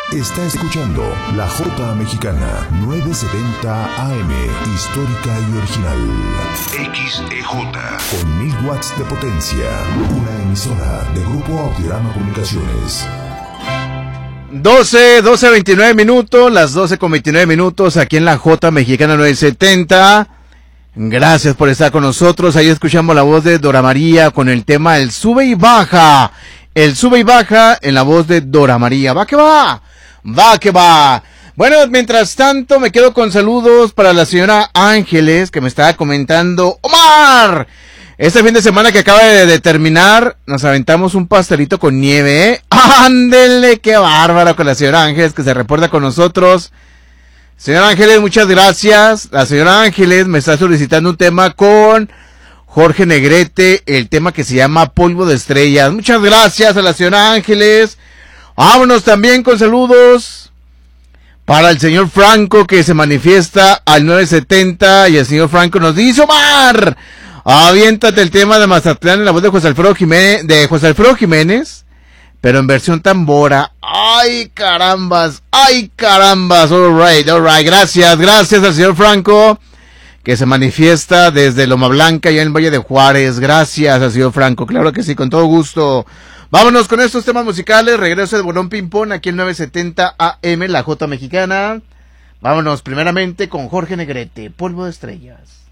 Está escuchando La Jota Mexicana, 970 AM, histórica y original. XEJ, con 1000 watts de potencia. Una emisora de Grupo Audiorama Comunicaciones. 29 minutos, las 12:29 minutos, aquí en La Jota Mexicana 970. Gracias por estar con nosotros. Ahí escuchamos la voz de Dora María con el tema El Sube y Baja. El Sube y Baja en la voz de Dora María. ¡Va que va! ¡Va que va! Bueno, mientras tanto me quedo con saludos para la señora Ángeles, que me estaba comentando: ¡Omar! Este fin de semana que acaba de terminar, nos aventamos un pastelito con nieve, ¿eh? ¡Ándele! ¡Qué bárbaro! Con la señora Ángeles, que se reporta con nosotros. Señora Ángeles, muchas gracias. La señora Ángeles me está solicitando un tema con Jorge Negrete, el tema que se llama Polvo de Estrellas. Muchas gracias a la señora Ángeles. Vámonos también con saludos para el señor Franco, que se manifiesta al 970, y el señor Franco nos dice: ¡Omar! Aviéntate el tema de Mazatlán en la voz de José Alfredo Jiménez, pero en versión tambora. ¡Ay, carambas! All right. Gracias al señor Franco, que se manifiesta desde Loma Blanca, allá en el Valle de Juárez. Gracias al señor Franco, claro que sí, con todo gusto. Vámonos con estos temas musicales. Regreso de Bolón Ping-Pong aquí en 970 AM, La Jota Mexicana. Vámonos primeramente con Jorge Negrete, Polvo de Estrellas.